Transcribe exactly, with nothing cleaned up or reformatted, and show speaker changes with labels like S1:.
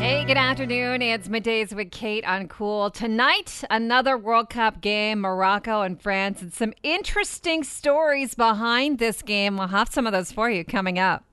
S1: Hey, good afternoon. It's Middays with Kate on Cool. Tonight, another World Cup game, Morocco and France, and some interesting stories behind this game. We'll have some of those for you coming up.